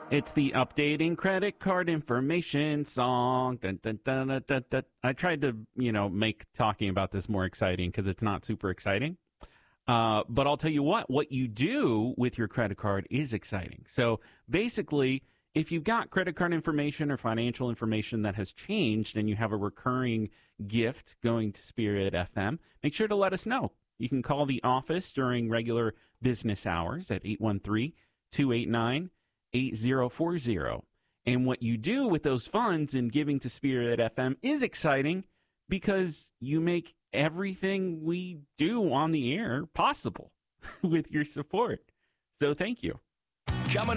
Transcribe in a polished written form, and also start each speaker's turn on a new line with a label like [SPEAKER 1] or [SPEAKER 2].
[SPEAKER 1] It's the updating credit card information song. Dun, dun, dun, dun, dun, dun. I tried to, make talking about this more exciting because it's not super exciting. But I'll tell you what you do with your credit card is exciting. So basically, if you've got credit card information or financial information that has changed and you have a recurring gift going to Spirit FM, make sure to let us know. You can call the office during regular business hours at 813-289-8040. And what you do with those funds in giving to Spirit FM is exciting because you make everything we do on the air possible with your support. So thank you.
[SPEAKER 2] Coming